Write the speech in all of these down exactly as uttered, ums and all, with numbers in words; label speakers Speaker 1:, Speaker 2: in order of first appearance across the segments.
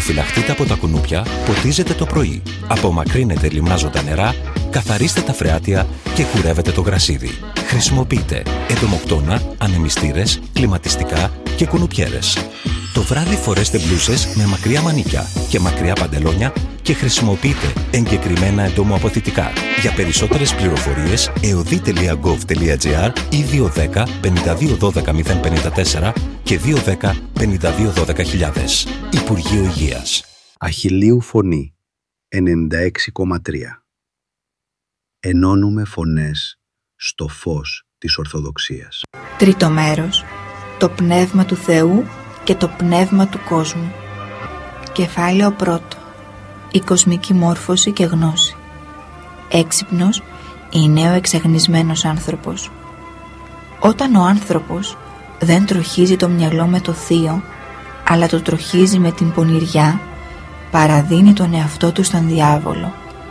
Speaker 1: Προφυλαχτείτε από τα κουνούπια, ποτίζετε το πρωί. Απομακρύνετε λιμνάζοντα νερά, καθαρίστε τα φρεάτια και κουρεύετε το γρασίδι. Χρησιμοποιείτε εντομοκτώνα, ανεμιστήρες, κλιματιστικά και κουνουπιέρες. Το βράδυ φορέστε μπλούσες με μακριά μανίκια και μακριά παντελόνια και χρησιμοποιείτε εγκεκριμένα εντομοαποθητικά. Για περισσότερες πληροφορίες εωδή τελεία γκοβ τελεία τζι άρ ή δύο ένα μηδέν πέντε δύο ένα δύο μηδέν πέντε τέσσερα και δύο ένα πέντε δύο ένα δύο χιλιάδες. Υπουργείο Υγείας.
Speaker 2: Αχιλλείου Φωνή ενενήντα έξι κόμμα τρία. Ενώνουμε φωνές στο φως της Ορθοδοξίας.
Speaker 3: Τρίτο μέρος. Το πνεύμα του Θεού και το πνεύμα του κόσμου. Κεφάλαιο πρώτο. Η κοσμική μόρφωση και γνώση. Έξυπνος είναι ο εξαγνισμένος άνθρωπος. Όταν ο άνθρωπος δεν τροχίζει το μυαλό με το θείο, αλλά το τροχίζει με την πονηριά, παραδίνει τον εαυτό του στον διάβολο.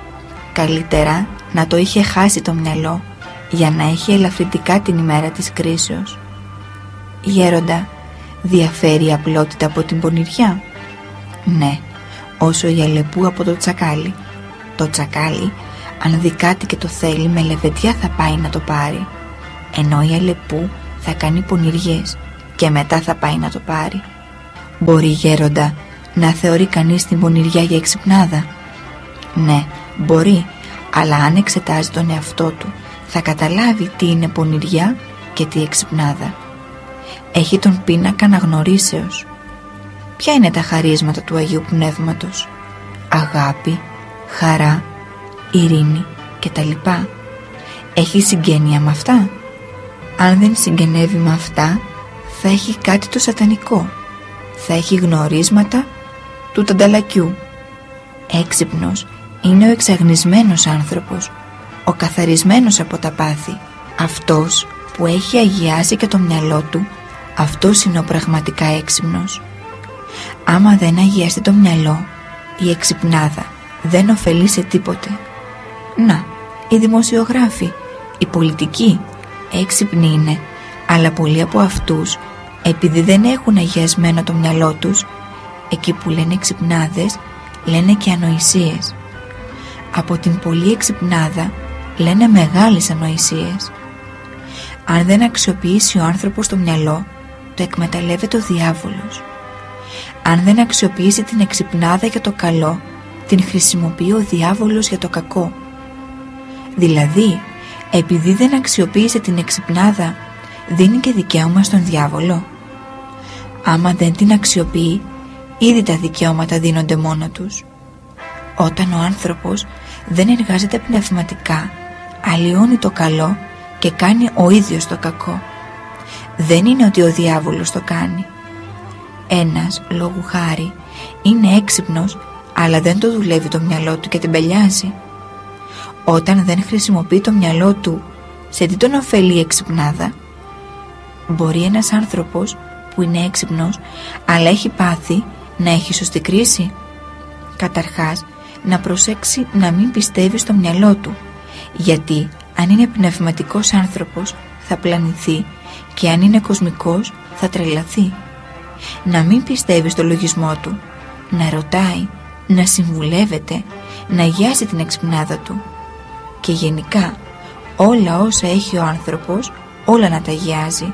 Speaker 3: Καλύτερα να το είχε χάσει το μυαλό, για να έχει ελαφρυντικά την ημέρα της κρίσεως. Γέροντα, διαφέρει η απλότητα από την πονηριά? Ναι, όσο η αλεπού από το τσακάλι. Το τσακάλι, αν δει κάτι και το θέλει, με λεβεντιά θα πάει να το πάρει, ενώ η αλεπού θα κάνει πονηριές και μετά θα πάει να το πάρει. Μπορεί, γέροντα, να θεωρεί κανείς την πονηριά για εξυπνάδα? Ναι, μπορεί, αλλά αν εξετάζει τον εαυτό του, θα καταλάβει τι είναι πονηριά και τι εξυπνάδα. Έχει τον πίνακα αναγνωρίσεως. Ποια είναι τα χαρίσματα του Αγίου Πνεύματος? Αγάπη, χαρά, ειρήνη κτλ. Έχει συγγένεια με αυτά? Αν δεν συγγενεύει με αυτά, θα έχει κάτι το σατανικό. Θα έχει γνωρίσματα του τανταλακιού. Έξυπνος είναι ο εξαγνισμένος άνθρωπος, ο καθαρισμένος από τα πάθη. Αυτός που έχει αγιάσει και το μυαλό του, αυτός είναι ο πραγματικά έξυπνος. Άμα δεν αγιαστεί το μυαλό, η εξυπνάδα δεν ωφελεί σε τίποτε. Να, οι δημοσιογράφοι, οι πολιτικοί, έξυπνοι είναι, αλλά πολλοί από αυτούς, επειδή δεν έχουν αγιασμένο το μυαλό τους, εκεί που λένε εξυπνάδες, λένε και ανοησίες. Από την πολλή εξυπνάδα λένε μεγάλες ανοησίες. Αν δεν αξιοποιήσει ο άνθρωπος το μυαλό, το εκμεταλλεύεται ο διάβολος. Αν δεν αξιοποιήσει την εξυπνάδα για το καλό, την χρησιμοποιεί ο διάβολος για το κακό. Δηλαδή, επειδή δεν αξιοποίησε την εξυπνάδα, δίνει και δικαίωμα στον διάβολο. Άμα δεν την αξιοποιεί, ήδη τα δικαιώματα δίνονται μόνο τους. Όταν ο άνθρωπος δεν εργάζεται πνευματικά, αλλοιώνει το καλό και κάνει ο ίδιος το κακό. Δεν είναι ότι ο διάβολος το κάνει. Ένας, λόγου χάρη, είναι έξυπνος, αλλά δεν το δουλεύει το μυαλό του και τεμπελιάζει. Όταν δεν χρησιμοποιεί το μυαλό του, σε τι τον ωφελεί η εξυπνάδα? Μπορεί ένας άνθρωπος που είναι έξυπνος, αλλά έχει πάθει, να έχει σωστή κρίση? Καταρχάς, να προσέξει να μην πιστεύει στο μυαλό του, γιατί αν είναι πνευματικός άνθρωπος θα πλανηθεί και αν είναι κοσμικός θα τρελαθεί. Να μην πιστεύει στο λογισμό του, να ρωτάει, να συμβουλεύεται, να αγιάσει την εξυπνάδα του και γενικά όλα όσα έχει ο άνθρωπος, όλα να τα αγιάζει.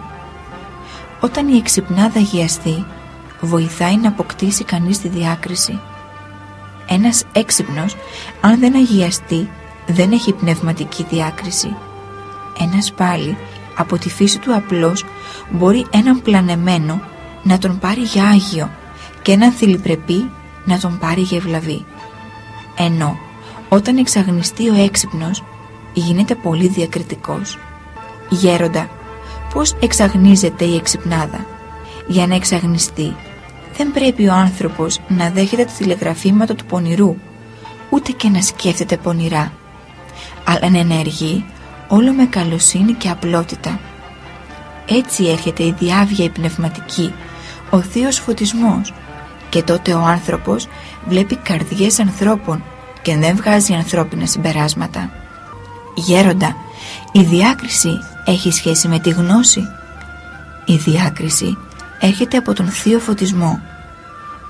Speaker 3: Όταν η εξυπνάδα αγιαστεί, βοηθάει να αποκτήσει κανείς τη διάκριση. Ένας έξυπνος, αν δεν αγιαστεί, δεν έχει πνευματική διάκριση. Ένας πάλι, από τη φύση του απλός, μπορεί έναν πλανεμένο να τον πάρει για άγιο και έναν θηλυπρεπή να τον πάρει για ευλαβή. Ενώ όταν εξαγνιστεί ο έξυπνος, γίνεται πολύ διακριτικός. Γέροντα, πώς εξαγνίζεται η εξυπνάδα? Για να εξαγνιστεί, δεν πρέπει ο άνθρωπος να δέχεται τα τηλεγραφήματα του πονηρού, ούτε και να σκέφτεται πονηρά, αλλά να ενεργεί όλο με καλοσύνη και απλότητα. Έτσι έρχεται η διάβγεια η πνευματική, ο θείος φωτισμός, και τότε ο άνθρωπος βλέπει καρδιές ανθρώπων και δεν βγάζει ανθρώπινα συμπεράσματα. Γέροντα, η διάκριση έχει σχέση με τη γνώση? Η διάκριση έρχεται από τον θείο φωτισμό.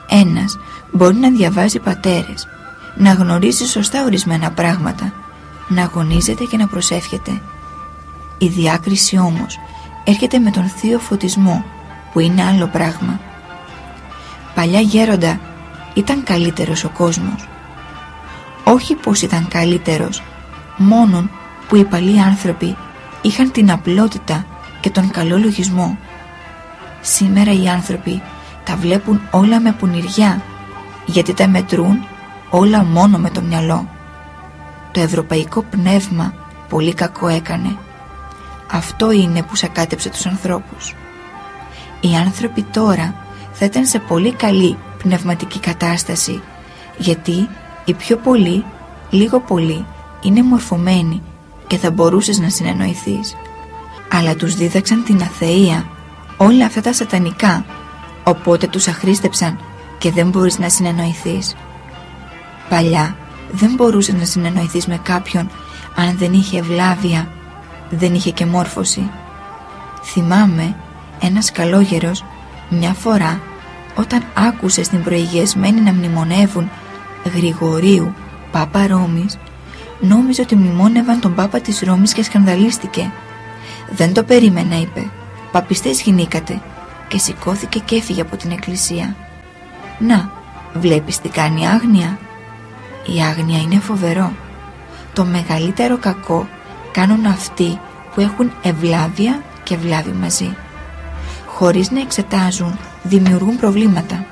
Speaker 3: Ένας μπορεί να διαβάζει πατέρες, να γνωρίζει σωστά ορισμένα πράγματα, να αγωνίζεται και να προσεύχεται. Η διάκριση όμως έρχεται με τον θείο φωτισμό, που είναι άλλο πράγμα. Παλιά γέροντα, ήταν καλύτερος ο κόσμος. Όχι πως ήταν καλύτερος, μόνον που οι παλιοί άνθρωποι είχαν την απλότητα και τον καλό λογισμό. Σήμερα οι άνθρωποι τα βλέπουν όλα με πονηριά, γιατί τα μετρούν όλα μόνο με το μυαλό. Το ευρωπαϊκό πνεύμα πολύ κακό έκανε. Αυτό είναι που σακάτεψε τους ανθρώπους. Οι άνθρωποι τώρα θα ήταν σε πολύ καλή πνευματική κατάσταση, γιατί οι πιο πολλοί, λίγο πολύ, είναι μορφωμένοι και θα μπορούσες να συνεννοηθείς. Αλλά τους δίδαξαν την αθεία, όλα αυτά τα σατανικά, οπότε τους αχρίστεψαν και δεν μπορείς να συνεννοηθείς. Παλιά δεν μπορούσες να συνεννοηθείς με κάποιον αν δεν είχε ευλάβεια, δεν είχε και μόρφωση. Θυμάμαι ένας καλόγερος μια φορά, όταν άκουσε στην προηγιασμένη να μνημονεύουν Γρηγορίου Πάπα Ρώμης, νόμιζε ότι μνημόνευαν τον Πάπα της Ρώμης και σκανδαλίστηκε. Δεν το περίμενα, είπε. Παπιστές γινήκατε, και σηκώθηκε και έφυγε από την εκκλησία. Να, βλέπεις τι κάνει η άγνοια. Η άγνοια είναι φοβερό. Το μεγαλύτερο κακό κάνουν αυτοί που έχουν ευλάβεια και βλάβη μαζί. Χωρίς να εξετάζουν, δημιουργούν προβλήματα.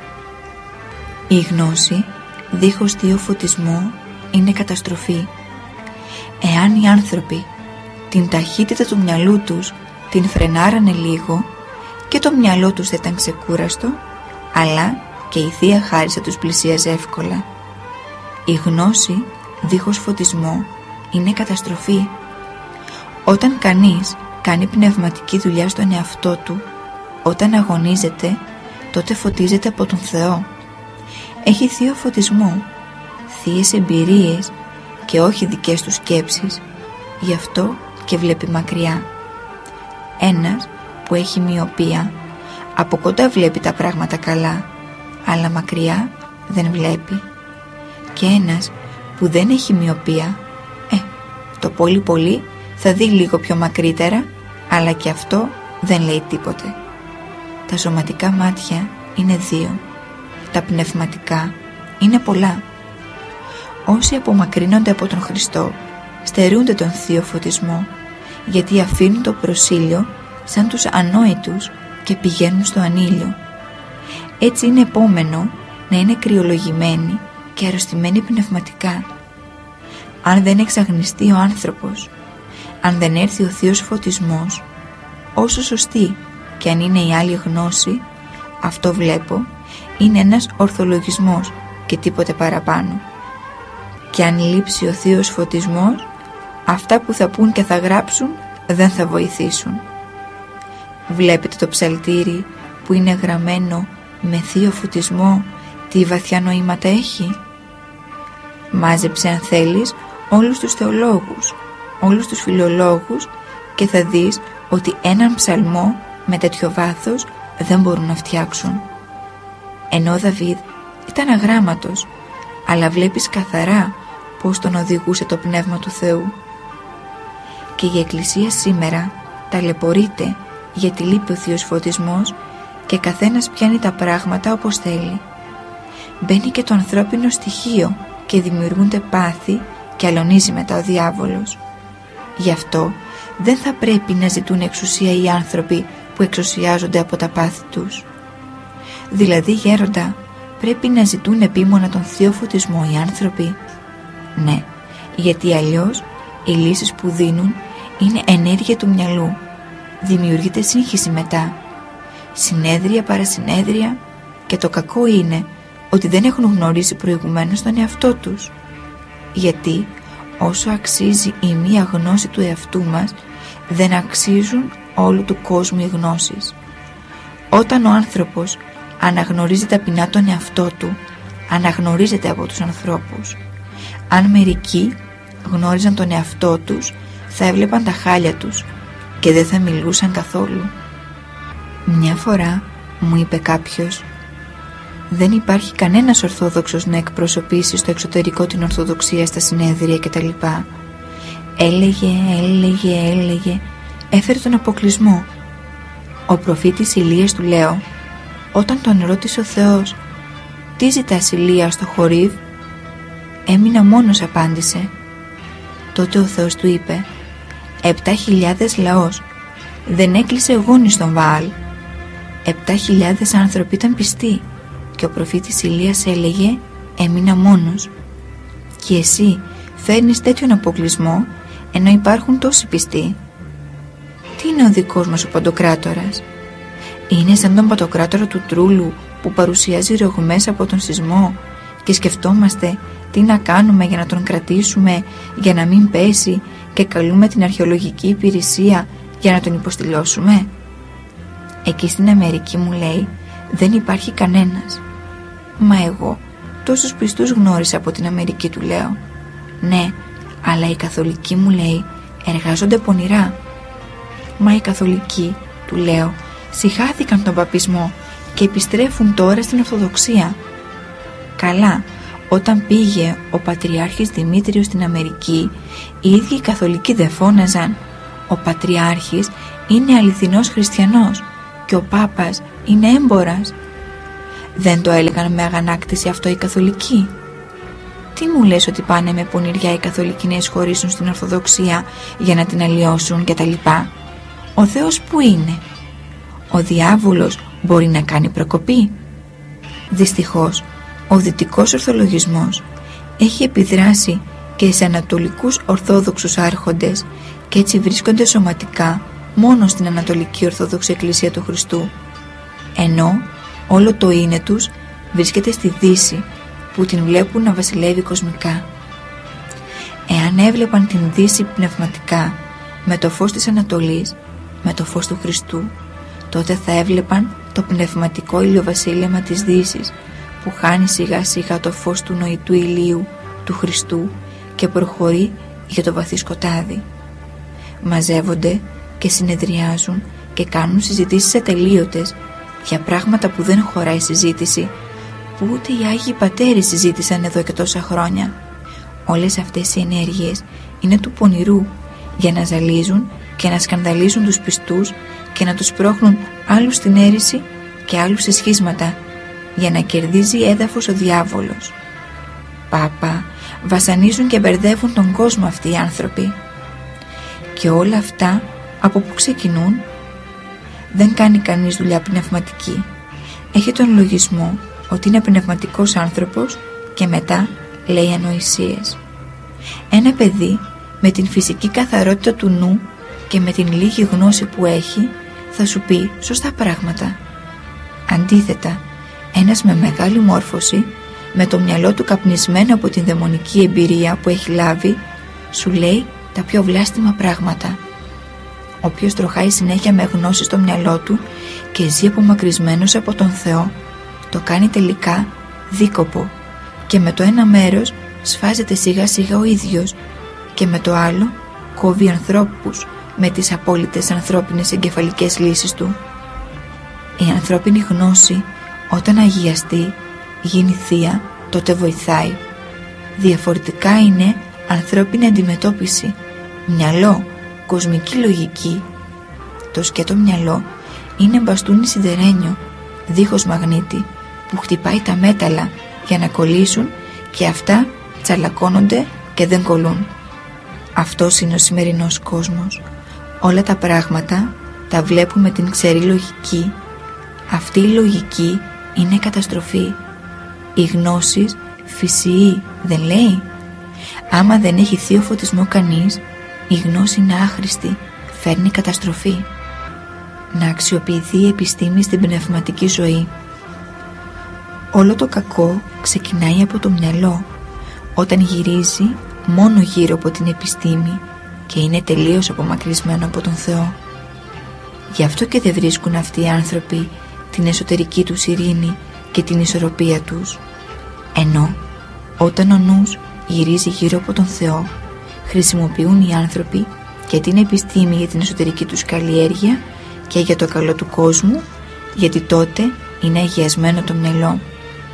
Speaker 3: Η γνώση, δίχως θείο φωτισμό, είναι καταστροφή. Εάν οι άνθρωποι την ταχύτητα του μυαλού τους την φρενάρανε λίγο, και το μυαλό τους θα ήταν ξεκούραστο, αλλά και η Θεία Χάρις θα τους πλησίαζε εύκολα. Η γνώση, δίχως φωτισμό, είναι καταστροφή. Όταν κανείς κάνει πνευματική δουλειά στον εαυτό του, όταν αγωνίζεται, τότε φωτίζεται από τον Θεό. Έχει θείο φωτισμό, θείες εμπειρίες και όχι δικές του σκέψεις, γι' αυτό και βλέπει μακριά. Ένας που έχει μυοπία, από κοντά βλέπει τα πράγματα καλά, αλλά μακριά δεν βλέπει. Και ένας που δεν έχει μυοπία, ε, το πολύ πολύ θα δει λίγο πιο μακρύτερα, αλλά και αυτό δεν λέει τίποτε. Τα σωματικά μάτια είναι δύο, τα πνευματικά είναι πολλά. Όσοι απομακρύνονται από τον Χριστό στερούνται τον θείο φωτισμό, γιατί αφήνουν το προσήλιο σαν τους ανόητους και πηγαίνουν στο ανήλιο. Έτσι είναι επόμενο να είναι κρυολογημένοι και αρρωστημένοι πνευματικά. Αν δεν εξαγνιστεί ο άνθρωπος, αν δεν έρθει ο θείος φωτισμός, όσο σωστή και αν είναι η άλλη γνώση, αυτό βλέπω είναι ένας ορθολογισμός και τίποτε παραπάνω. Και αν λείψει ο θείος φωτισμός, αυτά που θα πούν και θα γράψουν δεν θα βοηθήσουν. Βλέπετε το ψαλτήρι που είναι γραμμένο με θείο φωτισμό, τι βαθιά νοήματα έχει. Μάζεψε αν θέλεις όλους τους θεολόγους, όλους τους φιλολόγους, και θα δεις ότι έναν ψαλμό με τέτοιο βάθος δεν μπορούν να φτιάξουν. Ενώ ο Δαβίδ ήταν αγράμματος, αλλά βλέπεις καθαρά πως τον οδηγούσε το Πνεύμα του Θεού. Και η Εκκλησία σήμερα ταλαιπωρείται γιατί λείπει ο θείος φωτισμός και καθένας πιάνει τα πράγματα όπως θέλει. Μπαίνει και το ανθρώπινο στοιχείο και δημιουργούνται πάθη και αλωνίζει μετά ο διάβολος. Γι' αυτό δεν θα πρέπει να ζητούν εξουσία οι άνθρωποι που εξουσιάζονται από τα πάθη τους. Δηλαδή, γέροντα, πρέπει να ζητούν επίμονα τον θείο φωτισμό οι άνθρωποι. Ναι, γιατί αλλιώς οι λύσεις που δίνουν είναι ενέργεια του μυαλού. Δημιουργείται σύγχυση μετά, συνέδρια παρασυνέδρια, και το κακό είναι ότι δεν έχουν γνωρίσει προηγουμένως τον εαυτό τους. Γιατί όσο αξίζει η μία γνώση του εαυτού μας, δεν αξίζουν όλου του κόσμου οι γνώσεις. Όταν ο άνθρωπος αναγνωρίζει ταπεινά τον εαυτό του, αναγνωρίζεται από τους ανθρώπους. Αν μερικοί γνώριζαν τον εαυτό τους, θα έβλεπαν τα χάλια τους και δεν θα μιλούσαν καθόλου. Μια φορά μου είπε κάποιος: δεν υπάρχει κανένας Ορθόδοξος να εκπροσωπήσει στο εξωτερικό την Ορθοδοξία στα συνέδρια κτλ. Έλεγε, έλεγε, έλεγε, έφερε τον αποκλεισμό. Ο προφήτης Ηλίας του λέω, όταν τον ρώτησε ο Θεός «Τι ζητάς Ηλία στο Χορίβ?» Έμεινα μόνος, απάντησε. Τότε ο Θεός του είπε «Επτά χιλιάδες λαός δεν έκλεισε γόνι στον Βαάλ. Επτά χιλιάδες άνθρωποι ήταν πιστοί και ο προφήτης Ηλίας έλεγε «Έμεινα μόνος». Και εσύ φέρνεις τέτοιον αποκλεισμό ενώ υπάρχουν τόσοι πιστοί. Τι είναι ο δικός μας ο Παντοκράτορας? Είναι σαν τον Παντοκράτορα του Τρούλου που παρουσιάζει ρογμές από τον σεισμό και σκεφτόμαστε τι να κάνουμε για να τον κρατήσουμε, για να μην πέσει, και καλούμε την αρχαιολογική υπηρεσία για να τον υποστηλώσουμε. Εκεί στην Αμερική, μου λέει, δεν υπάρχει κανένας. Μα εγώ τόσους πιστούς γνώρισα από την Αμερική, του λέω. Ναι, αλλά οι καθολικοί, μου λέει, εργάζονται πονηρά. Μα οι καθολικοί, του λέω, συχάθηκαν τον παπισμό και επιστρέφουν τώρα στην Ορθοδοξία. Καλά, όταν πήγε ο Πατριάρχης Δημήτριος στην Αμερική, οι ίδιοι οι καθολικοί δεν φώναζαν «Ο Πατριάρχης είναι αληθινός χριστιανός και ο Πάπας είναι έμπορας». Δεν το έλεγαν με αγανάκτηση αυτό οι καθολικοί? Τι μου λες ότι πάνε με πονηριά οι καθολικοί να εισχωρήσουν στην Ορθοδοξία για να την αλλοιώσουν και τα λοιπά? Ο Θεός που είναι? Ο διάβολος μπορεί να κάνει προκοπή? Δυστυχώς ο δυτικός ορθολογισμός έχει επιδράσει και σε ανατολικούς ορθόδοξους άρχοντες και έτσι βρίσκονται σωματικά μόνο στην Ανατολική Ορθόδοξη Εκκλησία του Χριστού, ενώ όλο το είναι τους βρίσκεται στη Δύση που την βλέπουν να βασιλεύει κοσμικά. Εάν έβλεπαν την Δύση πνευματικά με το φως της Ανατολής, με το φως του Χριστού, τότε θα έβλεπαν το πνευματικό ηλιοβασίλεμα της Δύσης που χάνει σιγά σιγά το φως του νοητού ηλίου του Χριστού και προχωρεί για το βαθύ σκοτάδι. Μαζεύονται και συνεδριάζουν και κάνουν συζητήσεις ατελείωτες για πράγματα που δεν χωράει συζήτηση, που ούτε οι Άγιοι Πατέρες συζήτησαν εδώ και τόσα χρόνια. Όλες αυτές οι ενέργειες είναι του πονηρού για να ζαλίζουν και να σκανδαλίζουν τους πιστούς και να τους πρόχνουν άλλους στην αίρεση και άλλους σε σχίσματα, για να κερδίζει έδαφος ο διάβολος. Πάπα, βασανίζουν και μπερδεύουν τον κόσμο αυτοί οι άνθρωποι. Και όλα αυτά από που ξεκινούν? Δεν κάνει κανείς δουλειά πνευματική. Έχει τον λογισμό ότι είναι πνευματικός άνθρωπος και μετά λέει ανοησίες. Ένα παιδί με την φυσική καθαρότητα του νου και με την λίγη γνώση που έχει θα σου πει σωστά πράγματα. Αντίθετα, ένας με μεγάλη μόρφωση, με το μυαλό του καπνισμένο από την δαιμονική εμπειρία που έχει λάβει, σου λέει τα πιο βλάστημα πράγματα. Όποιος τροχάει συνέχεια με γνώση στο μυαλό του και ζει απομακρυσμένος από τον Θεό, το κάνει τελικά δίκοπο και με το ένα μέρος σφάζεται σιγά σιγά ο ίδιος και με το άλλο κόβει ανθρώπους με τις απόλυτες ανθρώπινες εγκεφαλικές λύσεις του. Η ανθρώπινη γνώση όταν αγιαστεί, γίνει θεία, τότε βοηθάει. Διαφορετικά είναι ανθρώπινη αντιμετώπιση, μυαλό, κοσμική λογική. Το σκέτο μυαλό είναι μπαστούνι σιδερένιο, δίχως μαγνήτη, που χτυπάει τα μέταλλα για να κολλήσουν και αυτά τσαλακώνονται και δεν κολλούν. Αυτός είναι ο σημερινός κόσμος. Όλα τα πράγματα τα βλέπουμε την ξερή λογική. Αυτή η λογική είναι καταστροφή. Η γνώση φυσιεί, δεν λέει? Άμα δεν έχει θείο φωτισμό κανείς, η γνώση είναι άχρηστη, φέρνει καταστροφή. Να αξιοποιηθεί η επιστήμη στην πνευματική ζωή. Όλο το κακό ξεκινάει από το μυαλό, όταν γυρίζει μόνο γύρω από την επιστήμη και είναι τελείως απομακρυσμένο από τον Θεό. Γι' αυτό και δεν βρίσκουν αυτοί οι άνθρωποι την εσωτερική τους ειρήνη και την ισορροπία τους. Ενώ όταν ο νους γυρίζει γύρω από τον Θεό, χρησιμοποιούν οι άνθρωποι και την επιστήμη για την εσωτερική τους καλλιέργεια και για το καλό του κόσμου, γιατί τότε είναι αγιασμένο το μυαλό.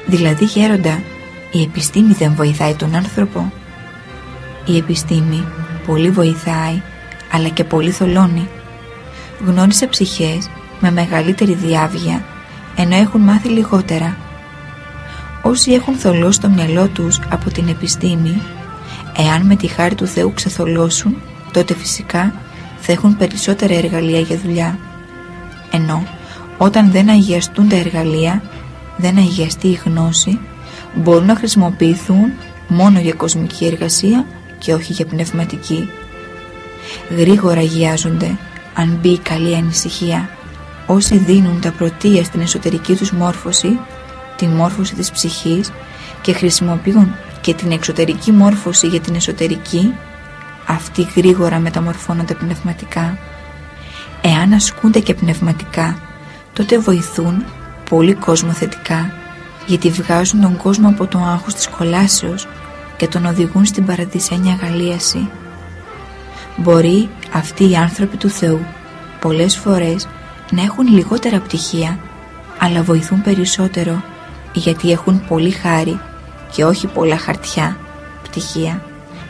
Speaker 3: Δηλαδή, γέροντα, η επιστήμη δεν βοηθάει τον άνθρωπο? Η επιστήμη πολύ βοηθάει, αλλά και πολύ θολώνει. Γνώρισε ψυχές με μεγαλύτερη διάβγεια, ενώ έχουν μάθει λιγότερα. Όσοι έχουν θολώσει το μυαλό τους από την επιστήμη, εάν με τη χάρη του Θεού ξεθολώσουν, τότε φυσικά θα έχουν περισσότερα εργαλεία για δουλειά. Ενώ όταν δεν αγιαστούν τα εργαλεία, δεν αγιαστεί η γνώση, μπορούν να χρησιμοποιηθούν μόνο για κοσμική εργασία και όχι για πνευματική. Γρήγορα αγιάζονται αν μπει η καλή ανησυχία όσοι δίνουν τα πρωτεία στην εσωτερική τους μόρφωση, τη μόρφωση της ψυχής, και χρησιμοποιούν και την εξωτερική μόρφωση για την εσωτερική. Αυτοί γρήγορα μεταμορφώνονται πνευματικά. Εάν ασκούνται και πνευματικά, τότε βοηθούν πολύ κόσμο θετικά, γιατί βγάζουν τον κόσμο από το άγχος της κολάσεως και τον οδηγούν στην παραδεισένια αγαλίαση. Μπορεί αυτοί οι άνθρωποι του Θεού πολλές φορές να έχουν λιγότερα πτυχία, αλλά βοηθούν περισσότερο, γιατί έχουν πολύ χάρη και όχι πολλά χαρτιά πτυχία.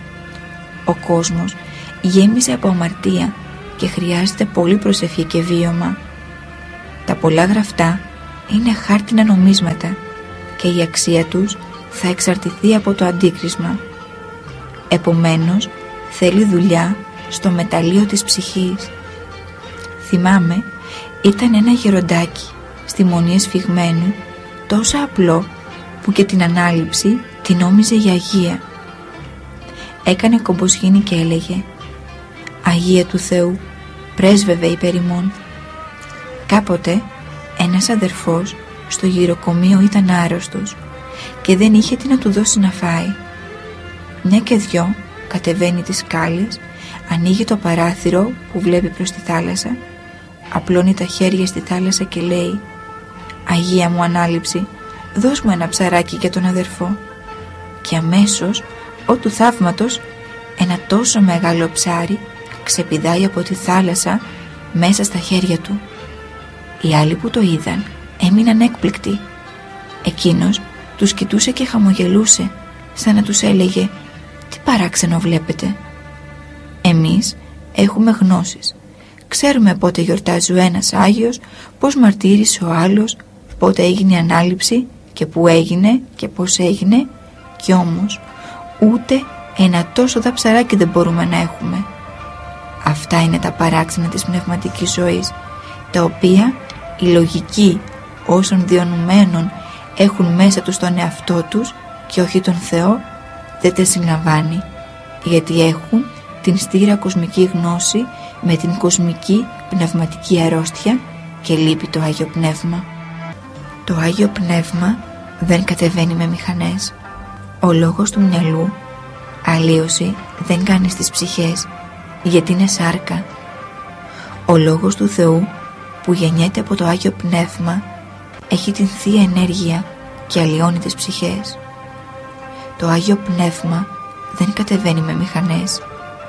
Speaker 3: Ο κόσμος γέμισε από αμαρτία και χρειάζεται πολύ προσευχή και βίωμα. Τα πολλά γραφτά είναι χάρτινα νομίσματα και η αξία τους θα εξαρτηθεί από το αντίκρισμα. Επομένως, θέλει δουλειά στο μεταλλείο της ψυχής. Θυμάμαι, ήταν ένα γεροντάκι στη Μονή Εσφυγμένου, τόσο απλό που και την ανάληψη την νόμιζε για Αγία. Έκανε κομποσγήνη και έλεγε «Αγία του Θεού, πρέσβευε υπέρ ημών». Κάποτε ένας αδερφός στο γυροκομείο ήταν άρρωστος και δεν είχε τι να του δώσει να φάει. Μια και δυο κατεβαίνει τις σκάλες, ανοίγει το παράθυρο που βλέπει προς τη θάλασσα, απλώνει τα χέρια στη θάλασσα και λέει «Αγία μου ανάληψη, δώσ' μου ένα ψαράκι για τον αδερφό». Και αμέσως, ό του θαύματος, ένα τόσο μεγάλο ψάρι ξεπηδάει από τη θάλασσα μέσα στα χέρια του. Οι άλλοι που το είδαν έμειναν έκπληκτοι. Εκείνος τους κοιτούσε και χαμογελούσε, σαν να τους έλεγε «Τι παράξενο βλέπετε». Εμείς έχουμε γνώσεις. Ξέρουμε πότε γιορτάζει ο ένας Άγιος, πώς μαρτύρησε ο άλλος, πότε έγινε η ανάληψη και πού έγινε και πώς έγινε, κι όμως ούτε ένα τόσο δα ψαράκι δεν μπορούμε να έχουμε. Αυτά είναι τα παράξενα της πνευματικής ζωής, τα οποία η λογική όσων διανοουμένων έχουν μέσα τους τον εαυτό τους και όχι τον Θεό δεν τα συλλαμβάνει, γιατί έχουν την στήρα κοσμική γνώση με την κοσμική πνευματική αρρώστια και λείπει το Άγιο Πνεύμα. Το Άγιο Πνεύμα δεν κατεβαίνει με μηχανές. Ο λόγος του μυαλού αλλίωση δεν κάνει στις ψυχές, γιατί είναι σάρκα. Ο λόγος του Θεού που γεννιέται από το Άγιο Πνεύμα έχει την Θεία Ενέργεια και αλλοιώνει τις ψυχές. Το Άγιο Πνεύμα δεν κατεβαίνει με μηχανές.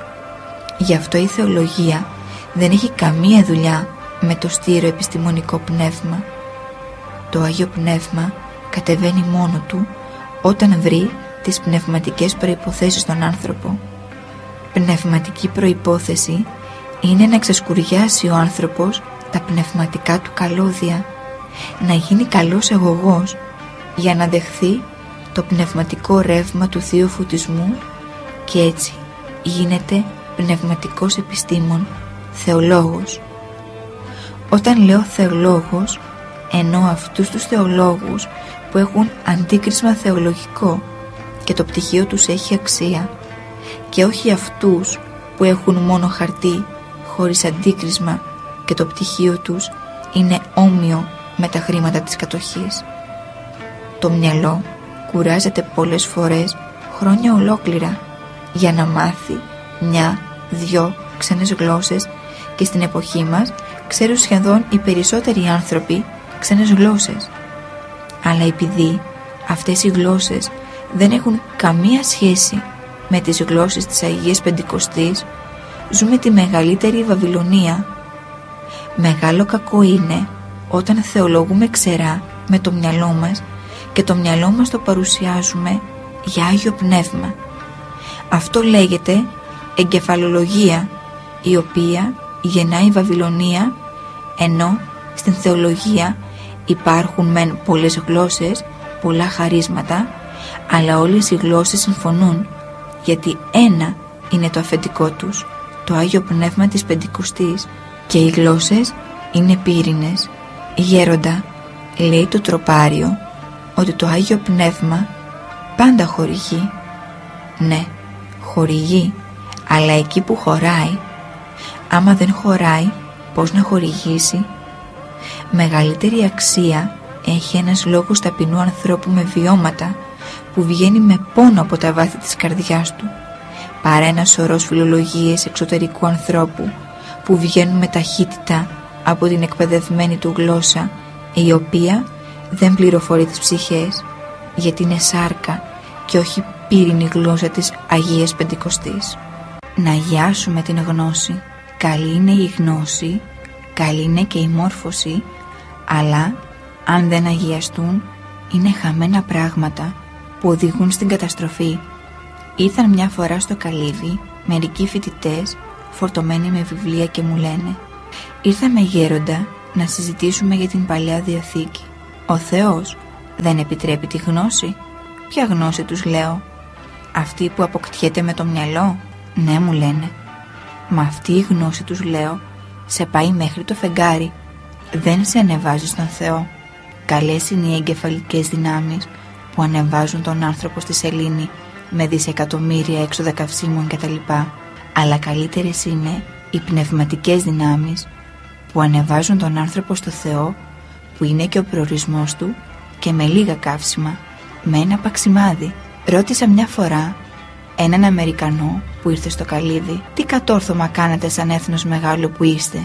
Speaker 3: Γι' αυτό η θεολογία δεν έχει καμία δουλειά με το στήρο επιστημονικό πνεύμα. Το Άγιο Πνεύμα κατεβαίνει μόνο του όταν βρει τις πνευματικές προϋποθέσεις στον άνθρωπο. Πνευματική προϋπόθεση είναι να ξεσκουριάσει ο άνθρωπος τα πνευματικά του καλώδια, να γίνει καλός εγωγός για να δεχθεί το πνευματικό ρεύμα του Θείου Φωτισμού και έτσι γίνεται πνευματικός επιστήμων, θεολόγος. Όταν λέω θεολόγος, εννοώ αυτούς τους θεολόγους που έχουν αντίκρισμα θεολογικό και το πτυχίο τους έχει αξία, και όχι αυτούς που έχουν μόνο χαρτί χωρίς αντίκρισμα και το πτυχίο τους είναι όμοιο με τα χρήματα της κατοχής. Το μυαλό κουράζεται πολλές φορές χρόνια ολόκληρα για να μάθει μια, δυο ξένες γλώσσες, και στην εποχή μας ξέρουν σχεδόν οι περισσότεροι άνθρωποι ξένες γλώσσες. Αλλά επειδή αυτές οι γλώσσες δεν έχουν καμία σχέση με τις γλώσσες της Αγίας Πεντηκοστής, ζούμε τη μεγαλύτερη Βαβυλωνία. Μεγάλο κακό είναι όταν θεολογούμε ξερά με το μυαλό μας και το μυαλό μας το παρουσιάζουμε για Άγιο Πνεύμα. Αυτό λέγεται εγκεφαλολογία, η οποία γεννάει η Βαβυλωνία, ενώ στην θεολογία υπάρχουν μεν πολλές γλώσσες, πολλά χαρίσματα, αλλά όλες οι γλώσσες συμφωνούν, γιατί ένα είναι το αφεντικό τους, το Άγιο Πνεύμα της Πεντηκοστής, και οι γλώσσες είναι πύρινες. Γέροντα, λέει το τροπάριο ότι το Άγιο Πνεύμα πάντα χορηγεί. Ναι, χορηγεί, αλλά εκεί που χωράει. Άμα δεν χωράει, πώς να χορηγήσει? Μεγαλύτερη αξία έχει ένας λόγος ταπεινού ανθρώπου με βιώματα, που βγαίνει με πόνο από τα βάθη της καρδιάς του, παρά ένα σωρός φιλολογίες εξωτερικού ανθρώπου που βγαίνουν με ταχύτητα από την εκπαιδευμένη του γλώσσα, η οποία δεν πληροφορεί τις ψυχές, γιατί είναι σάρκα και όχι πύρινη γλώσσα της Αγίας Πεντηκοστής. Να αγιάσουμε την γνώση. Καλή είναι η γνώση, καλή είναι και η μόρφωση, αλλά αν δεν αγιαστούν είναι χαμένα πράγματα που οδηγούν στην καταστροφή. Ήρθαν μια φορά στο καλύβι μερικοί φοιτητές φορτωμένοι με βιβλία και μου λένε: «Ήρθαμε, γέροντα, να συζητήσουμε για την Παλαιά Διαθήκη. Ο Θεός δεν επιτρέπει τη γνώση?» «Ποια γνώση?» τους λέω. «Αυτή που αποκτιέται με το μυαλό?» «Ναι», μου λένε. «Μα αυτή η γνώση», τους λέω, «σε πάει μέχρι το φεγγάρι. Δεν σε ανεβάζει στον Θεό. Καλές είναι οι εγκεφαλικές δυνάμεις που ανεβάζουν τον άνθρωπο στη σελήνη με δισεκατομμύρια έξοδα καυσίμων κτλ. Αλλά καλύτερες είναι οι πνευματικές δυνάμεις που ανεβάζουν τον άνθρωπο στο Θεό, που είναι και ο προορισμός του, και με λίγα καύσιμα, με ένα παξιμάδι». Ρώτησα μια φορά έναν Αμερικανό που ήρθε στο καλύβι: «Τι κατόρθωμα κάνατε σαν έθνος μεγάλο που είστε?»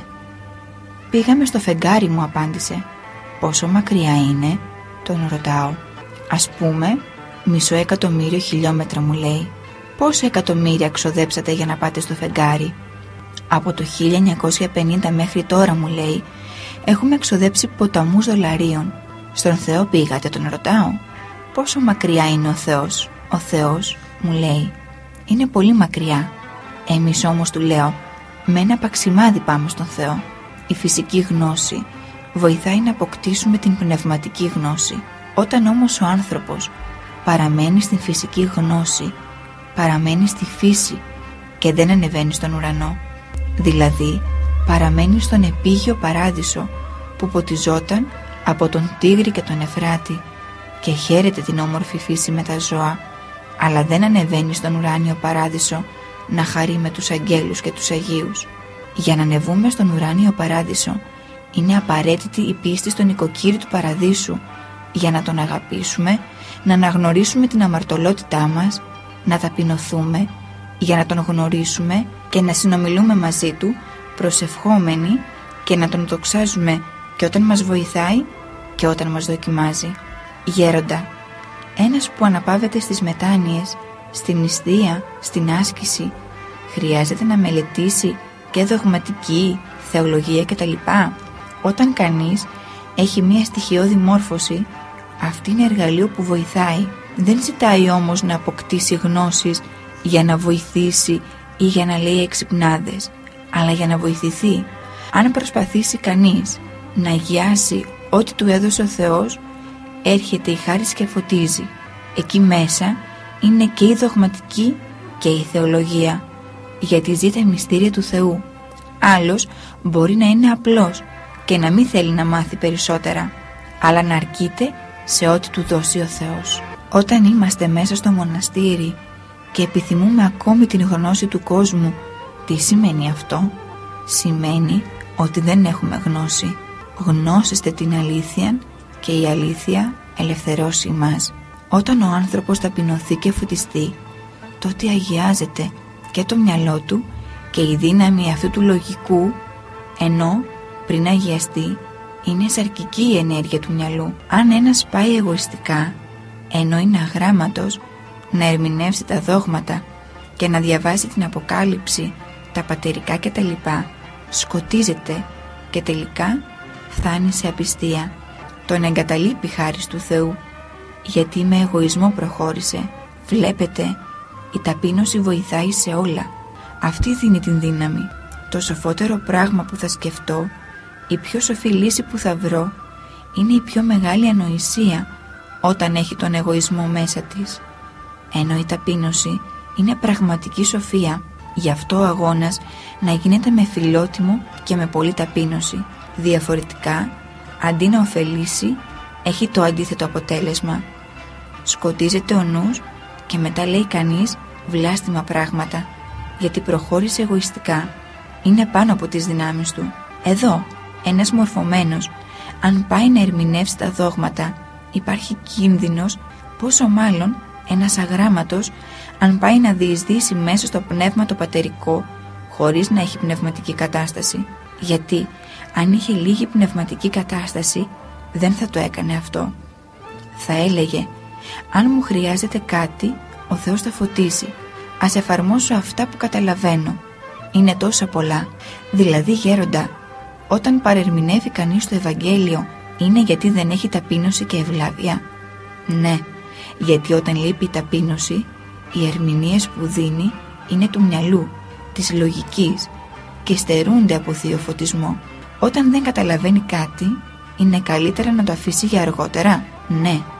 Speaker 3: «Πήγαμε στο φεγγάρι», μου απάντησε. «Πόσο μακριά είναι?» τον ρωτάω. «Ας πούμε μισό εκατομμύριο χιλιόμετρα», μου λέει. «Πόσα εκατομμύρια ξοδέψατε για να πάτε στο φεγγάρι?» «Από το χίλια εννιακόσια πενήντα μέχρι τώρα», μου λέει, «έχουμε εξοδέψει ποταμούς δολαρίων». «Στον Θεό πήγατε?» τον ρωτάω. «Πόσο μακριά είναι ο Θεός?» «Ο Θεός», μου λέει, «είναι πολύ μακριά». «Εμείς όμως», του λέω, «με ένα παξιμάδι πάμε στον Θεό». Η φυσική γνώση βοηθάει να αποκτήσουμε την πνευματική γνώση. Όταν όμως ο άνθρωπος παραμένει στην φυσική γνώση, παραμένει στη φύση και δεν ανεβαίνει στον ουρανό, δηλαδή παραμένει στον επίγειο παράδεισο που ποτιζόταν από τον Τίγρη και τον Εφράτη και χαίρεται την όμορφη φύση με τα ζώα, αλλά δεν ανεβαίνει στον ουράνιο παράδεισο να χαρεί με τους αγγέλους και τους Αγίους. Για να ανεβούμε στον ουράνιο παράδεισο είναι απαραίτητη η πίστη στον οικοκύρη του παραδείσου, για να τον αγαπήσουμε, να αναγνωρίσουμε την αμαρτωλότητά μας, να ταπεινωθούμε, για να τον γνωρίσουμε και να συνομιλούμε μαζί του προσευχόμενοι και να τον δοξάζουμε και όταν μας βοηθάει και όταν μας δοκιμάζει. Γέροντα, ένας που αναπαύεται στις μετάνοιες, στην νηστεία, στην άσκηση, χρειάζεται να μελετήσει και δογματική, θεολογία κτλ. Όταν κανείς έχει μία στοιχειώδη μόρφωση, αυτή είναι εργαλείο που βοηθάει. Δεν ζητάει όμως να αποκτήσει γνώσεις για να βοηθήσει ή για να λέει εξυπνάδες, αλλά για να βοηθηθεί. Αν προσπαθήσει κανείς να αγιάσει ό,τι του έδωσε ο Θεός, έρχεται η χάρις και φωτίζει. Εκεί μέσα είναι και η δογματική και η θεολογία, γιατί ζει τα μυστήρια του Θεού. Άλλος μπορεί να είναι απλός και να μην θέλει να μάθει περισσότερα, αλλά να αρκείται σε ό,τι του δώσει ο Θεός. Όταν είμαστε μέσα στο μοναστήρι και επιθυμούμε ακόμη την γνώση του κόσμου, τι σημαίνει αυτό? Σημαίνει ότι δεν έχουμε γνώση. Γνώσεστε την αλήθεια και η αλήθεια ελευθερώσει μας. Όταν ο άνθρωπος ταπεινωθεί και φωτιστεί, τότε αγιάζεται και το μυαλό του και η δύναμη αυτού του λογικού, ενώ πριν αγιαστεί είναι σαρκική η ενέργεια του μυαλού. Αν ένας πάει εγωιστικά, ενώ είναι αγράμματος, να ερμηνεύσει τα δόγματα και να διαβάσει την Αποκάλυψη, τα πατερικά κτλ, σκοτίζεται και τελικά φτάνει σε απιστία. Τον εγκαταλείπει χάρις του Θεού. γιατί με εγωισμό προχώρησε. Βλέπετε, η ταπείνωση βοηθάει σε όλα. Αυτή δίνει την δύναμη. Το σοφότερο πράγμα που θα σκεφτώ, η πιο σοφή λύση που θα βρω, είναι η πιο μεγάλη ανοησία όταν έχει τον εγωισμό μέσα της. Ενώ η ταπείνωση είναι πραγματική σοφία. Γι' αυτό ο αγώνας να γίνεται με φιλότιμο και με πολλή ταπείνωση. Διαφορετικά, αντί να ωφελήσει, έχει το αντίθετο αποτέλεσμα. Σκοτίζεται ο νους και μετά λέει κανείς βλάστημα πράγματα, γιατί προχώρησε εγωιστικά. Είναι πάνω από τις δυνάμεις του. Εδώ, ένας μορφωμένος, αν πάει να ερμηνεύσει τα δόγματα, υπάρχει κίνδυνος, πόσο μάλλον ένας αγράμματος, αν πάει να διεισδύσει μέσα στο πνεύμα το πατερικό, χωρίς να έχει πνευματική κατάσταση. Γιατί, αν είχε λίγη πνευματική κατάσταση, δεν θα το έκανε αυτό. Θα έλεγε, αν μου χρειάζεται κάτι, ο Θεός θα φωτίσει. Ας εφαρμόσω αυτά που καταλαβαίνω. Είναι τόσα πολλά. Δηλαδή, γέροντα, όταν παρερμηνεύει κανείς το Ευαγγέλιο, είναι γιατί δεν έχει ταπείνωση και ευλάβεια? Ναι, γιατί όταν λείπει η ταπείνωση, οι ερμηνείες που δίνει είναι του μυαλού, της λογικής και στερούνται από θείο φωτισμό. Όταν δεν καταλαβαίνει κάτι, είναι καλύτερα να το αφήσει για αργότερα. Ναι,